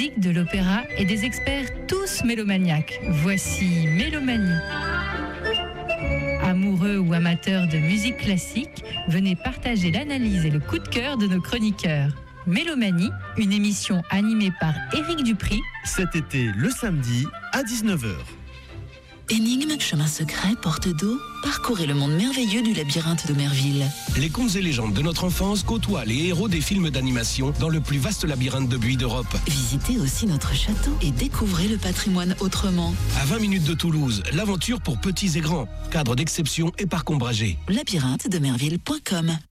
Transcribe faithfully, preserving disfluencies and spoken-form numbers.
musique, de l'opéra et des experts tous mélomaniaques. Voici Mélomanie. Amoureux ou amateurs de musique classique, venez partager l'analyse et le coup de cœur de nos chroniqueurs. Mélomanie, une émission animée par Éric Dupri. Cet été, le samedi, à dix-neuf heures. Énigmes, chemins secrets, portes d'eau, parcourez le monde merveilleux du labyrinthe d'Omerville. Les contes et légendes de notre enfance côtoient les héros des films d'animation dans le plus vaste labyrinthe de buis d'Europe. Visitez aussi notre château et découvrez le patrimoine autrement. À vingt minutes de Toulouse, l'aventure pour petits et grands. Cadre d'exception et parc ombragé. labyrinthe d'omerville point com